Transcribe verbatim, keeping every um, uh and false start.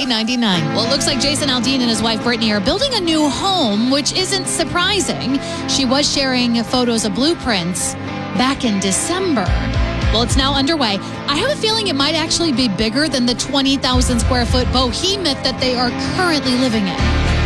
ninety-nine. Well, it looks like Jason Aldean and his wife Brittany are building a new home, which isn't surprising. She was sharing photos of blueprints back in December. Well, it's now underway. I have a feeling it might actually be bigger than the twenty thousand square foot behemoth that they are currently living in.